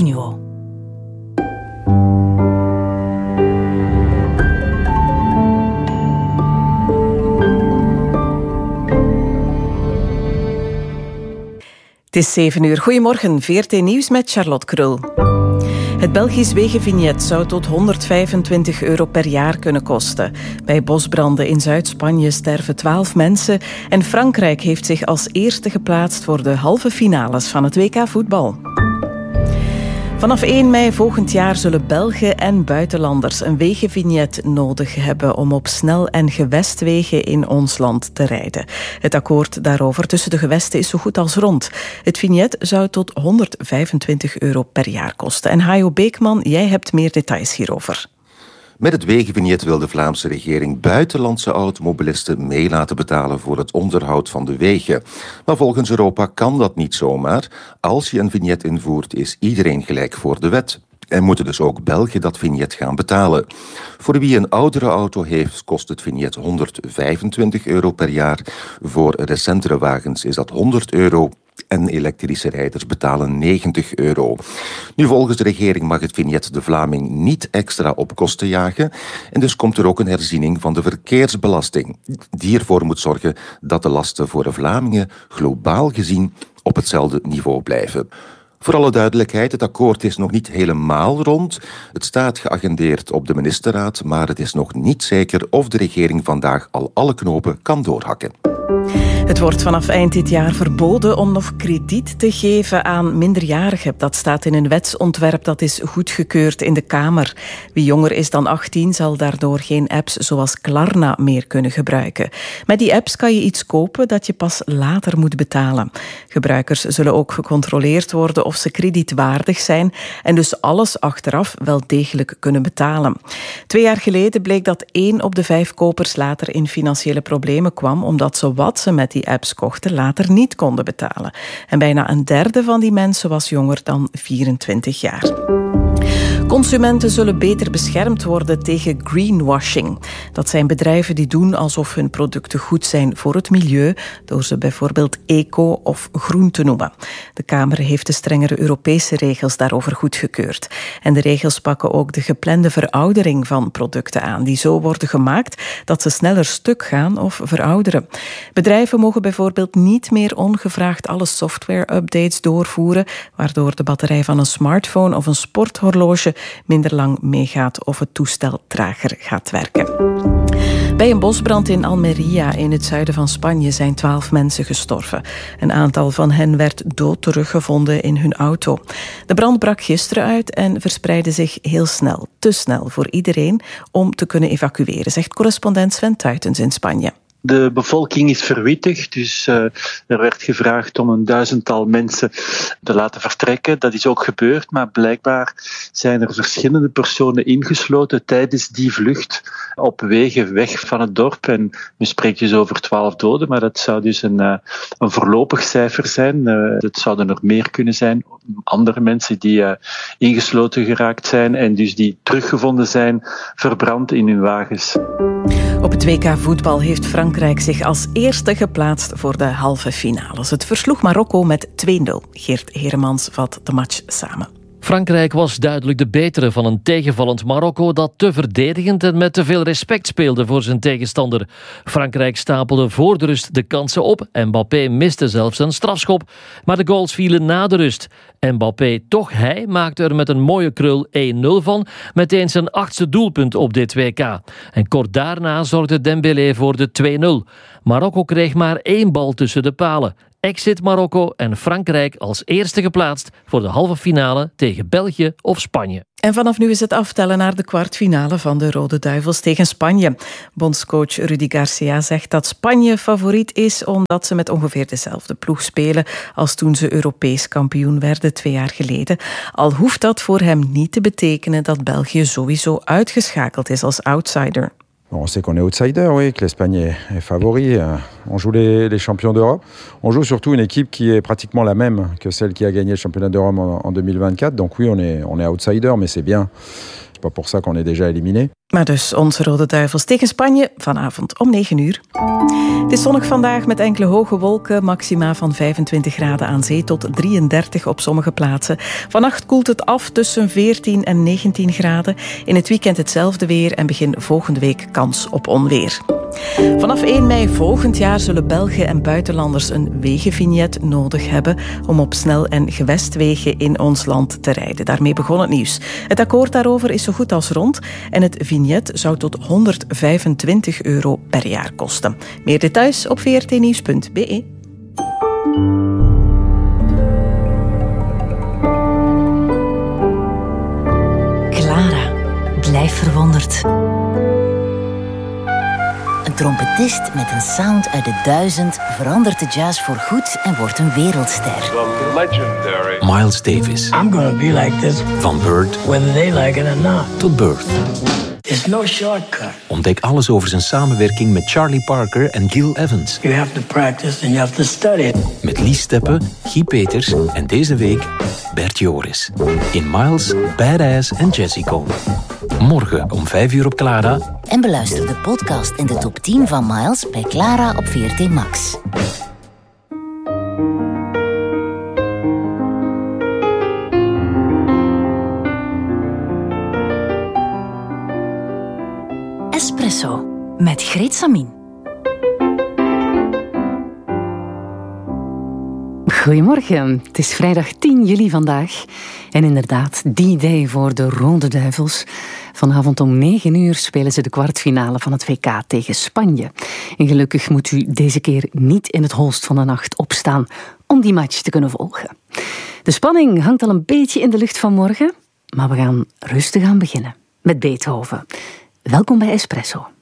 Continuo. Het is 7 uur. Goedemorgen, VRT Nieuws met Charlotte Krul. Het Belgisch wegenvignet zou tot €125 per jaar kunnen kosten. Bij bosbranden in Zuid-Spanje sterven 12 mensen en Frankrijk heeft zich als eerste geplaatst voor de halve finales van het WK voetbal. Vanaf 1 mei volgend jaar zullen Belgen en buitenlanders een wegenvignet nodig hebben om op snel- en gewestwegen in ons land te rijden. Het akkoord daarover tussen de gewesten is zo goed als rond. Het vignet zou tot €125 per jaar kosten. En Hajo Beekman, jij hebt meer details hierover. Met het wegenvignet wil de Vlaamse regering buitenlandse automobilisten mee laten betalen voor het onderhoud van de wegen. Maar volgens Europa kan dat niet zomaar. Als je een vignet invoert, is iedereen gelijk voor de wet. En moeten dus ook Belgen dat vignet gaan betalen. Voor wie een oudere auto heeft, kost het vignet €125 per jaar. Voor recentere wagens is dat €100. En elektrische rijders betalen €90. Nu, volgens de regering mag het vignet de Vlaming niet extra op kosten jagen. En dus komt er ook een herziening van de verkeersbelasting, die ervoor moet zorgen dat de lasten voor de Vlamingen globaal gezien op hetzelfde niveau blijven. Voor alle duidelijkheid, het akkoord is nog niet helemaal rond. Het staat geagendeerd op de ministerraad, maar het is nog niet zeker of de regering vandaag al alle knopen kan doorhakken. Het wordt vanaf eind dit jaar verboden om nog krediet te geven aan minderjarigen. Dat staat in een wetsontwerp dat is goedgekeurd in de Kamer. Wie jonger is dan 18 zal daardoor geen apps zoals Klarna meer kunnen gebruiken. Met die apps kan je iets kopen dat je pas later moet betalen. Gebruikers zullen ook gecontroleerd worden of ze kredietwaardig zijn en dus alles achteraf wel degelijk kunnen betalen. 2 jaar geleden bleek dat 1 op de 5 kopers later in financiële problemen kwam omdat ze wat ze met die apps kochten later niet konden betalen. En bijna een derde van die mensen was jonger dan 24 jaar. Consumenten zullen beter beschermd worden tegen greenwashing. Dat zijn bedrijven die doen alsof hun producten goed zijn voor het milieu, door ze bijvoorbeeld eco of groen te noemen. De Kamer heeft de strengere Europese regels daarover goedgekeurd. En de regels pakken ook de geplande veroudering van producten aan, die zo worden gemaakt dat ze sneller stuk gaan of verouderen. Bedrijven mogen bijvoorbeeld niet meer ongevraagd alle software-updates doorvoeren, waardoor de batterij van een smartphone of een sporthorloge minder lang meegaat of het toestel trager gaat werken. Bij een bosbrand in Almería in het zuiden van Spanje zijn 12 mensen gestorven. Een aantal van hen werd dood teruggevonden in hun auto. De brand brak gisteren uit en verspreidde zich heel snel. Te snel voor iedereen om te kunnen evacueren, zegt correspondent Sven Tuitens in Spanje. De bevolking is verwittigd, dus er werd gevraagd om 1000-tal mensen te laten vertrekken. Dat is ook gebeurd, maar blijkbaar zijn er verschillende personen ingesloten tijdens die vlucht op wegen weg van het dorp. En we spreken dus over 12 doden, maar dat zou dus een voorlopig cijfer zijn. Het zouden er meer kunnen zijn. Andere mensen die ingesloten geraakt zijn en dus die teruggevonden zijn, verbrand in hun wagens. Op het WK voetbal heeft Frankrijk zich als eerste geplaatst voor de halve finales. Het versloeg Marokko met 2-0. Geert Heremans vat de match samen. Frankrijk was duidelijk de betere van een tegenvallend Marokko dat te verdedigend en met te veel respect speelde voor zijn tegenstander. Frankrijk stapelde voor de rust de kansen op. Mbappé miste zelfs een strafschop, maar de goals vielen na de rust. Mbappé, toch hij, maakte er met een mooie krul 1-0 van, meteen zijn 8e doelpunt op dit WK. En kort daarna zorgde Dembélé voor de 2-0. Marokko kreeg maar 1 bal tussen de palen. Exit Marokko en Frankrijk als eerste geplaatst voor de halve finale tegen België of Spanje. En vanaf nu is het aftellen naar de kwartfinale van de Rode Duivels tegen Spanje. Bondscoach Rudy Garcia zegt dat Spanje favoriet is omdat ze met ongeveer dezelfde ploeg spelen als toen ze Europees kampioen werden 2 jaar geleden. Al hoeft dat voor hem niet te betekenen dat België sowieso uitgeschakeld is als outsider. On sait qu'on est outsider, oui, que l'Espagne est favori. On joue les champions d'Europe. On joue surtout une équipe qui est pratiquement la même que celle qui a gagné le championnat d'Europe en 2024. Donc oui, on est outsider, mais c'est bien. pas pour ça qu'on est déjà éliminé. Maar dus onze Rode Duivels tegen Spanje vanavond om 9:00. Het is zonnig vandaag met enkele hoge wolken. Maxima van 25 graden aan zee tot 33 op sommige plaatsen. Vannacht koelt het af tussen 14 en 19 graden. In het weekend hetzelfde weer en begin volgende week kans op onweer. Vanaf 1 mei volgend jaar zullen Belgen en buitenlanders een wegenvignet nodig hebben om op snel- en gewestwegen in ons land te rijden. Daarmee begon het nieuws. Het akkoord daarover is zo goed als rond en het vignet zou tot €125 per jaar kosten. Meer details op vrtnieuws.be. Clara, blijf verwonderd. Een trompetist met een sound uit de 1000 verandert de jazz voorgoed en wordt een wereldster. Miles Davis. I'm gonna be like this. Van Bird Whether they like it or not. tot Birth. It's no shortcut. Ontdek alles over zijn samenwerking met Charlie Parker en Gil Evans. You have to practice and you have to study. Met Lies Steppe, Guy Peters en deze week Bert Joris. In Miles, Badass en Jessico. Morgen om 5:00 op Clara. En beluister de podcast in de top 10 van Miles bij Clara op VRT Max. Espresso met Greet Samin. Goedemorgen, het is vrijdag 10 juli vandaag. En inderdaad, die day voor de Rode Duivels. Vanavond om 9:00 spelen ze de kwartfinale van het WK tegen Spanje. En gelukkig moet u deze keer niet in het holst van de nacht opstaan om die match te kunnen volgen. De spanning hangt al een beetje in de lucht vanmorgen, maar we gaan rustig aan beginnen met Beethoven. Welkom bij Espresso.